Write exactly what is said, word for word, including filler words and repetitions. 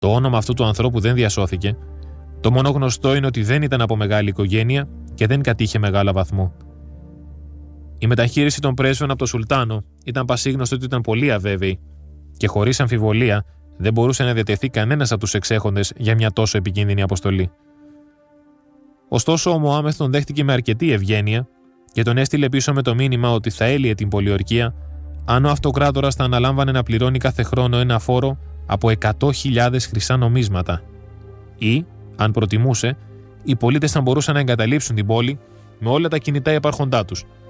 Το όνομα αυτού του ανθρώπου δεν διασώθηκε. Το μόνο γνωστό είναι ότι δεν ήταν από μεγάλη οικογένεια και δεν κατήχε μεγάλο βαθμό. Η μεταχείριση των πρέσβεων από το Σουλτάνο ήταν πασίγνωστο ότι ήταν πολύ αβέβαιη και χωρίς αμφιβολία δεν μπορούσε να διατεθεί κανένας από τους εξέχοντες για μια τόσο επικίνδυνη αποστολή. Ωστόσο, ο Μωάμεθ τον δέχτηκε με αρκετή ευγένεια και τον έστειλε πίσω με το μήνυμα ότι θα έλυε την πολιορκία αν ο αυτοκράτορας θα αναλάμβανε να πληρώνει κάθε χρόνο ένα φόρο από εκατό χιλιάδες χρυσά νομίσματα. Ή, αν προτιμούσε, οι πολίτες θα μπορούσαν να εγκαταλείψουν την πόλη με όλα τα κινητά υπάρχοντά τους,